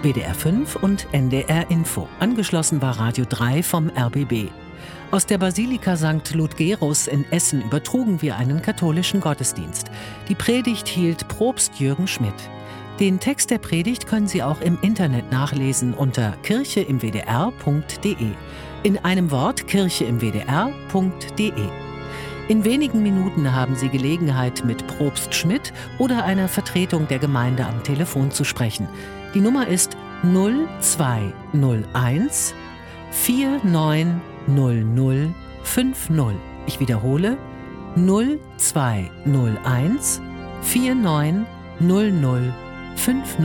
WDR 5 und NDR Info. Angeschlossen war Radio 3 vom RBB. Aus der Basilika St. Ludgerus in Essen übertrugen wir einen katholischen Gottesdienst. Die Predigt hielt Propst Jürgen Schmidt. Den Text der Predigt können Sie auch im Internet nachlesen unter kircheimwdr.de. In einem Wort kircheimwdr.de. In wenigen Minuten haben Sie Gelegenheit, mit Propst Schmidt oder einer Vertretung der Gemeinde am Telefon zu sprechen. Die Nummer ist 0201 490050. Ich wiederhole 0201 490050.